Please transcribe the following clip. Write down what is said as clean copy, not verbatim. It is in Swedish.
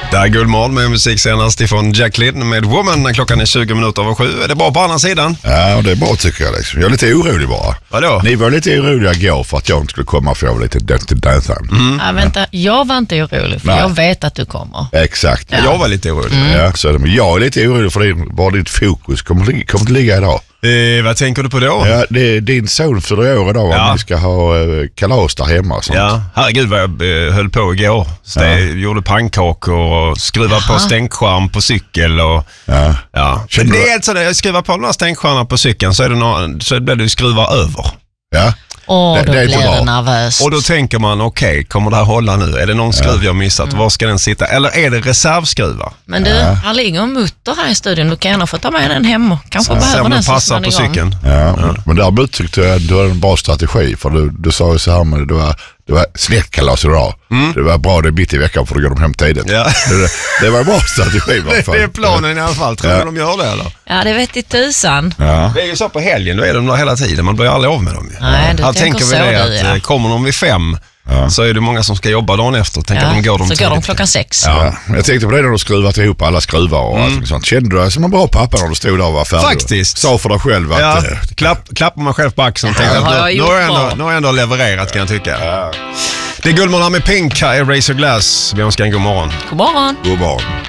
Det är Guldmorgon med musik senast ifrån Jacqueline med Woman när klockan är 20 minuter över 7. Är det bra på andra sidan? Ja, det är bra tycker jag liksom. Jag är lite orolig bara. Vadå? Ni var lite oroliga igår för att jag inte skulle komma för jag var lite dött till dansen. Ja, vänta, jag var inte orolig för jag vet att du kommer. Exakt. Ja. Jag var lite orolig. Ja, så är det. Men jag är lite orolig för var ditt fokus kommer att ligga idag. Vad tänker du på då? Ja, det är din son fyller år idag och ni ska ha kalas där hemma och sånt. Ja, herregud vad jag höll på igår. Gjorde pannkakor och skruvade på stänkskärm på cykel och Men det är alltså det, jag skruvar på några stänkskärmar på cykeln så blir det skruva över. Ja. Då blir det nervöst. Och då tänker man, okej, kommer det här hålla nu? Är det någon skruv jag missat? Var ska den sitta? Eller är det reservskruvar? Men du, här ligger en mutter här i studion. Du kan gärna få ta med den hem och kanske behöver den så passar på cykeln. Men däremot tyckte jag att du hade en bra strategi. För du sa ju så här med det var släktkalas idag. Det var bra det mitt i veckan för då går de hem tidigt. Ja. Det var en bra strategi i alla fall. Det är planen i alla fall. Tror du de gör det eller? Ja, det vet i tusan. Ja. Det är ju så på helgen, då är de där hela tiden. Man blir aldrig av med dem. Nej, du tänker vi det att kommer de vid 5 så är det många som ska jobba dagen efter. Tänk att de går så går de klockan 6. Ja. Jag tänkte på det när du skruvat ihop alla skruvar och allt sånt. Kände du dig som en bra pappa när du stod där och var färdig? Faktiskt. Sa för dig själv att... Klappar man själv på axeln och tänker att nu har jag ändå levererat kan jag tycka. Det är Guldmorgon med Pink här i Razor Glass. Vi önskar en god morgon. God morgon. God morgon.